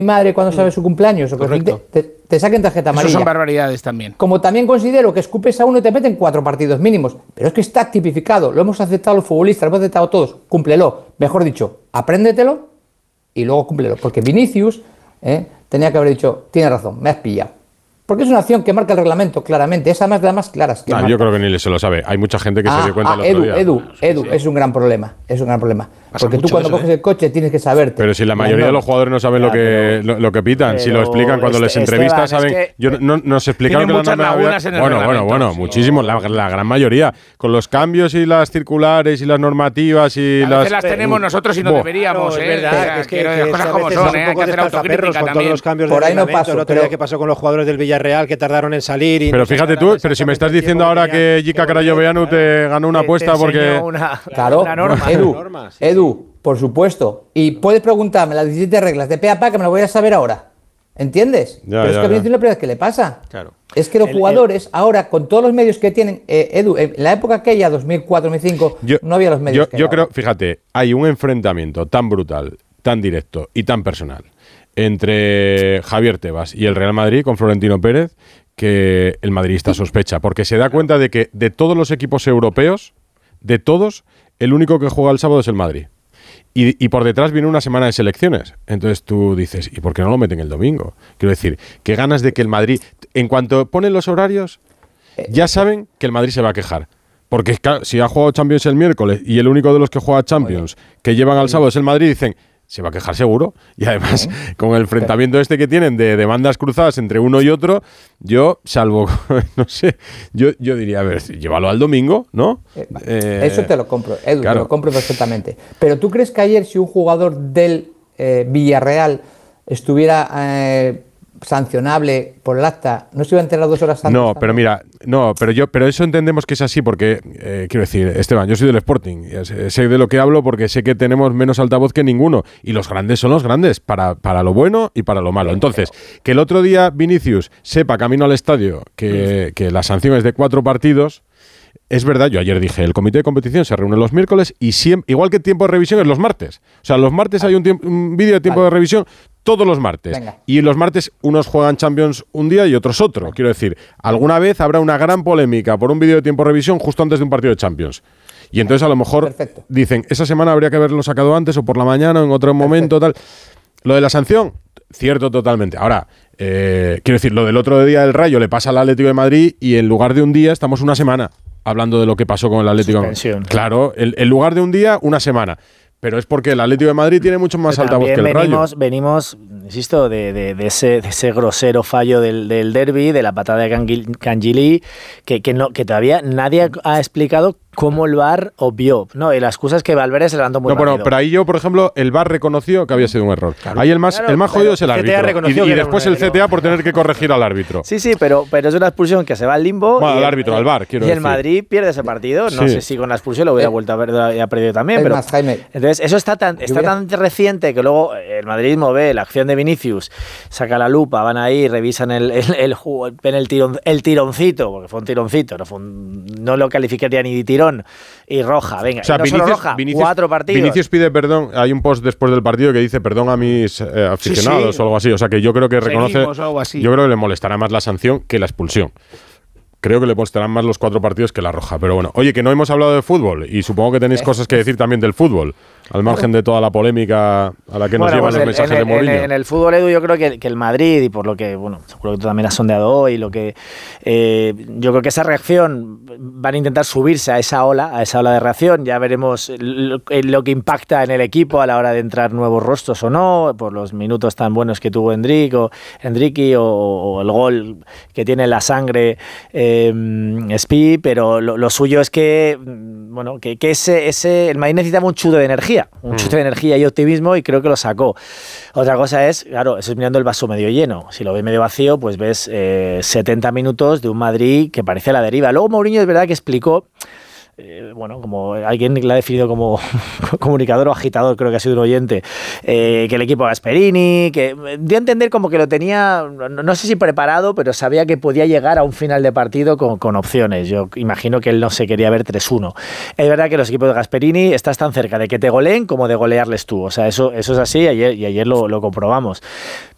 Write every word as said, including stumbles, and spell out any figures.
madre cuando sabe su cumpleaños o que te, te, te saquen tarjeta amarilla. Eso son barbaridades también. Como también considero que escupes a uno y te meten cuatro partidos mínimos. Pero es que está tipificado, lo hemos aceptado los futbolistas, lo hemos aceptado todos. Cúmplelo. Mejor dicho, apréndetelo y luego cúmplelo. Porque Vinicius eh, tenía que haber dicho, tiene razón, me has pillado. Porque es una acción que marca el reglamento, claramente. Esa más de las más claras. Que ah, yo creo que ni se lo sabe. Hay mucha gente que ah, se dio cuenta ah, el otro Edu, día. Edu, sí, Edu, sí. es un gran problema. Es un gran problema. Pasa Porque tú cuando eso, coges ¿eh? el coche tienes que saberte. Pero si la mayoría de los jugadores no saben Ya, lo, que, pero, lo, lo que pitan, si lo explican cuando este, les entrevistas, Esteban, saben. Es que, yo no, nos explicaron que muchas la norma lagunas había, en el bueno, bueno, reglamento, bueno, sí. muchísimos, la, la gran mayoría. Con los cambios y las circulares y las normativas y a las. veces las tenemos uh, nosotros y no bo. deberíamos, Claro, ¿eh? es verdad, O sea, es que, quiero- que las es cosas que a como veces son, son ¿eh? un Hay que poco hacer despazaperros autocrítica con todos también. los cambios Por del ahí no reglamento. paso, El otro pero- día que pasó con los jugadores del Villarreal que tardaron en salir. Y Pero no se fíjate aclararon tú, pero si me estás exactamente el diciendo tiempo ahora tenían que Jica Carayoveanu te ganó una te- te apuesta porque. enseñó Una, Claro, una norma. Edu, norma, sí, Edu, por supuesto. Y puedes preguntarme las diecisiete reglas de pe a pa que me lo voy a saber ahora. ¿Entiendes? Ya, Pero es ya, que a ya. Vinicius es la primera vez que le pasa. Claro. Es que los El- jugadores, ahora, con todos los medios que tienen, eh, Edu, en la época aquella, dos mil cuatro, dos mil cinco, Yo, no había los medios yo, que yo hay creo, ahora. fíjate, hay un enfrentamiento tan brutal, tan directo y tan personal entre Javier Tebas y el Real Madrid con Florentino Pérez que el madridista sospecha, porque se da cuenta de que de todos los equipos europeos, de todos, el único que juega el sábado es el Madrid. Y, y por detrás viene una semana de selecciones. Entonces tú dices, ¿y por qué no lo meten el domingo? Quiero decir, qué ganas de que el Madrid, en cuanto ponen los horarios, ya saben que el Madrid se va a quejar. Porque claro, si ha jugado Champions el miércoles y el único de los que juega Champions que llevan al sábado es el Madrid, dicen, se va a quejar seguro. Y además, con el enfrentamiento este que tienen de demandas cruzadas entre uno y otro, yo, salvo, no sé, yo, yo diría, a ver, llévalo al domingo, ¿no? Eh, Eh, Eso te lo compro, Edu, claro. te lo compro perfectamente. Pero ¿tú crees que ayer si un jugador del eh, Villarreal estuviera eh, sancionable por el acta, no se iba a enterar dos horas antes? No, también? pero mira, no, pero yo, pero eso entendemos que es así porque, eh, quiero decir, Esteban, yo soy del Sporting, y sé, sé de lo que hablo porque sé que tenemos menos altavoz que ninguno y los grandes son los grandes para, para lo bueno y para lo malo. Entonces, que el otro día Vinicius sepa camino al estadio que, que la sanción es de cuatro partidos. Es verdad, yo ayer dije, el comité de competición se reúne los miércoles y siempre, igual que tiempo de revisión es los martes. O sea, los martes hay un, tiemp- un vídeo de tiempo Vale. de revisión todos los martes. Venga. Y los martes unos juegan Champions un día y otros otro. Quiero decir, alguna vez habrá una gran polémica por un vídeo de tiempo de revisión justo antes de un partido de Champions. Y entonces a lo mejor Perfecto. dicen, esa semana habría que haberlo sacado antes o por la mañana o en otro momento, tal. Lo de la sanción, cierto totalmente. Ahora, eh, quiero decir, lo del otro día del Rayo le pasa al Atlético de Madrid y en lugar de un día estamos una semana hablando de lo que pasó con el Atlético. Suspensión. Claro, en, en lugar de un día, una semana. Pero es porque el Atlético de Madrid tiene mucho más Pero altavoz que también el venimos, Rayo. venimos, insisto, de, de, de, ese, de ese grosero fallo del, del derbi, de la patada de Cangui- Cangilí, que, que, no, que todavía nadie ha explicado cómo el V A R obvió. No, y la excusa es que Valverde se levantó muy No, pero, rápido. pero ahí yo, por ejemplo, el V A R reconoció que había sido un error. Ahí el más, Claro, el más jodido es el el C T A árbitro. reconoció Y, que y era después un el C T A por tener que corregir al árbitro. Sí, sí, pero, pero es una expulsión que se va al limbo. Bueno, y al el- árbitro, al V A R, quiero Y el decir. Madrid pierde ese partido. No Sí. sé si con la expulsión lo hubiera Eh, vuelto a ver y ha perdido también. es pero más, Jaime, entonces, eso está tan, está hubiera- tan reciente que luego el madridismo ve la acción de Vinicius, saca la lupa, van ahí, revisan el, el, el, jugo- ven el, tirón, el tironcito, porque fue un tironcito, no, fue un- no lo calificaría ni de tirón, y roja, venga, O sea, y no solo Vinicius, roja, Vinicius- cuatro partidos. Vinicius pide perdón. Hay un post después del partido que dice perdón a mis eh, aficionados Sí, sí. o algo así. O sea, que yo creo que reconoce. Seguimos o algo así. Yo creo que le molestará más la sanción que la expulsión. Creo que le molestarán más los cuatro partidos que la roja. Pero bueno, oye, que no hemos hablado de fútbol y supongo que tenéis cosas que decir también del fútbol, al margen de toda la polémica a la que nos Bueno, llevan pues los en- mensajes en, de el- Mourinho. en el- en el fútbol, Edu, yo creo que, que el Madrid, y por lo que, bueno, seguro que tú también has sondeado hoy, lo que eh, yo creo que esa reacción van a intentar subirse a esa ola, a esa ola de reacción. Ya veremos lo, lo que impacta en el equipo a la hora de entrar nuevos rostros o no, por los minutos tan buenos que tuvo Endrick o, Endricky o, o el gol que tiene en la sangre eh, Spi, pero lo, lo suyo es que, bueno, que, que ese, ese, el Madrid necesitaba un chute de energía, un chute de energía y optimismo, y creo que lo sacó. Otra cosa es, claro, eso es mirando el vaso medio lleno. Si lo ves medio vacío, pues ves eh, setenta minutos de un Madrid que parece a la deriva. Luego Mourinho es verdad que explicó, eh, bueno, como alguien le ha definido como comunicador o agitador, creo que ha sido un oyente, eh, que el equipo Gasperini, que dio a entender como que lo tenía, no, no sé si preparado, pero sabía que podía llegar a un final de partido con, con opciones. Yo imagino que él no se quería ver tres uno. Es verdad que los equipos de Gasperini estás tan cerca de que te goleen como de golearles tú. O sea, eso, eso es así, ayer, y ayer lo, lo comprobamos.